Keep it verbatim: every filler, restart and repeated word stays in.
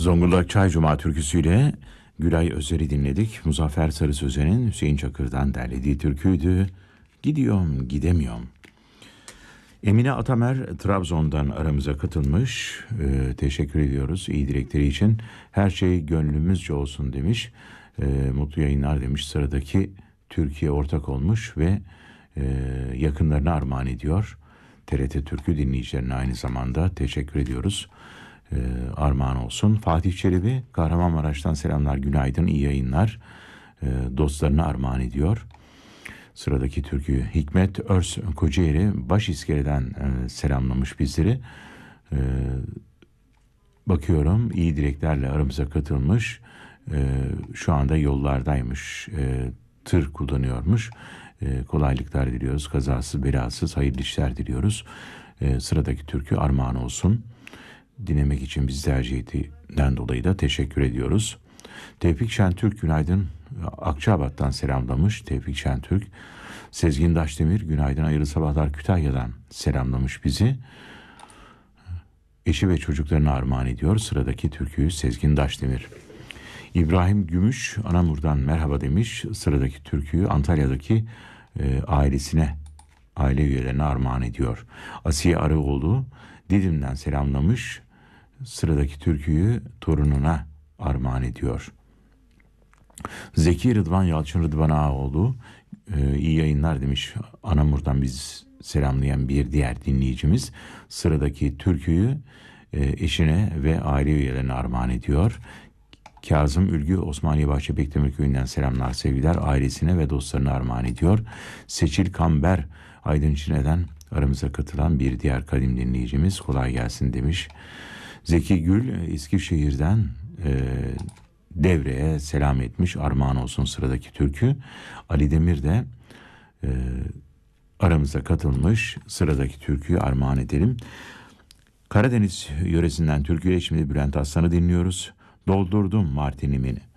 Zonguldak Çay Cuma türküsüyle Gülay Özer'i dinledik. Muzaffer Sarı Sözen'in Hüseyin Çakır'dan derlediği türküydü. Gidiyorum, gidemiyorum. Emine Atamer Trabzon'dan aramıza katılmış. Ee, teşekkür ediyoruz iyi dilekleri için. Her şey gönlümüzce olsun demiş. Ee, mutlu yayınlar demiş. Sıradaki Türkiye ortak olmuş ve e, yakınlarına armağan ediyor. T R T Türkü dinleyicilerine aynı zamanda teşekkür ediyoruz. Ee, armağan olsun. Fatih Çelebi Kahramanmaraş'tan selamlar, günaydın, iyi yayınlar. Ee, dostlarına armağan ediyor. Sıradaki türkü Hikmet Örs Kocaeli Başiskele'den e, selamlamış bizleri. Ee, bakıyorum iyi dileklerle aramıza katılmış. Ee, şu anda yollardaymış. Ee, tır kullanıyormuş. Ee, kolaylıklar diliyoruz. Kazasız belasız hayırlı işler diliyoruz. Ee, sıradaki türkü armağan olsun. Dinlemek için bizi tercih ettiğinden dolayı da teşekkür ediyoruz. Tevfik Şentürk günaydın. Akçabat'tan selamlamış Tevfik Şentürk. Sezgin Daşdemir günaydın, hayırlı sabahlar, Kütahya'dan selamlamış bizi. Eşi ve çocuklarına armağan ediyor. Sıradaki türküyü Sezgin Daşdemir. İbrahim Gümüş Anamur'dan merhaba demiş. Sıradaki türküyü Antalya'daki e, ailesine, aile üyelerine armağan ediyor. Asiye Arıoğlu Didim'den selamlamış. Sıradaki türküyü torununa armağan ediyor. Zeki Rıdvan Yalçın Rıdvan Ağaoğlu e, iyi yayınlar demiş. Anamur'dan biz selamlayan bir diğer dinleyicimiz. Sıradaki türküyü e, eşine ve aile üyelerine armağan ediyor. Kazım Ülgü Osmaniye Bahçe Beklemir Köyü'nden selamlar, sevgiler, ailesine ve dostlarına armağan ediyor. Seçil Kamber Aydın Çine'den aramıza katılan bir diğer kadim dinleyicimiz, kolay gelsin demiş. Zeki Gül Eskişehir'den e, Devre'ye selam etmiş, armağan olsun sıradaki türkü. Ali Demir de e, aramıza katılmış, sıradaki türküyü armağan edelim. Karadeniz yöresinden türküyle şimdi Bülent Aslan'ı dinliyoruz. Doldurdum Martin'imin.